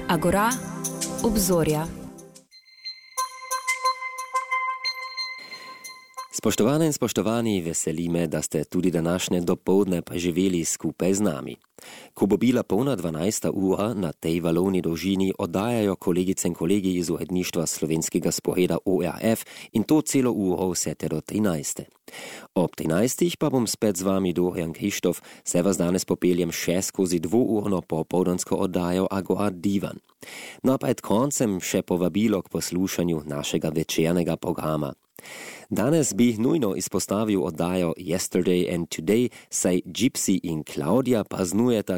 Agora, obzorja. Spoštovane in spoštovani, veseli me, da ste tudi današnje dopoldne pa živeli skupaj z nami. Ko bo bila polna 12. ura, na tej valovni dolžini oddajajo kolegice in kolegi iz uredništva slovenskega sporeda ORF in to celo uro vse do 13. Ob 13. pa bom spet z vami Dorian Krištof, se vas danes popeljem še skozi dvourno popoldansko oddajo Agora Divan. No, pred koncem še povabilo k poslušanju našega večernega programa. Danes bi nujno izpostavil oddajo Yesterday and Today, saj Gypsy in Claudia praznujeta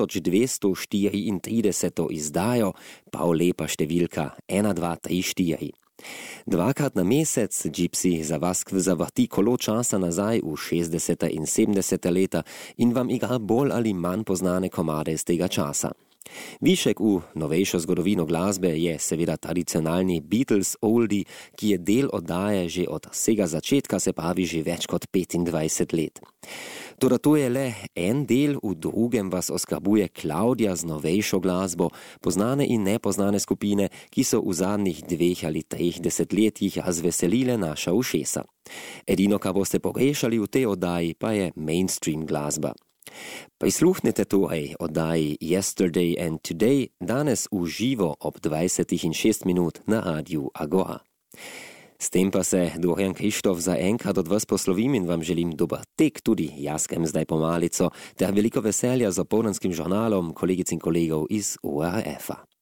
1234. izdajo, pa lepa številka 1, 2, 3, 4. Dvakrat na mesec Gypsy za vas zavrti kolo časa nazaj v 60. in 70. leta in vam igra bolj ali manj poznane komade iz tega časa. Višek v novejšo zgodovino glasbe je seveda tradicionalni Beatles oldie, ki je del oddaje že od vsega začetka, se pravi že več kot 25 let. Toda to je le en del, v drugem vas oskrbuje Claudia z novejšo glasbo, poznane in nepoznane skupine, ki so v zadnjih 2 ali 3 desetletjih razveselile naša ušesa. Edino, kar boste pogrešali v tej oddaji, pa je mainstream glasba. Prisluhnite torej oddaji Yesterday and Today danes v živo ob 20:06 na Radiu Agora. S tem pa se Dorian Krištof za enkrat od vas poslovim in vam želim dober tek, tudi jaz grem zdaj pomalico, ter veliko veselja z opoldanskim žurnalom kolegic in kolegov iz ORF-a.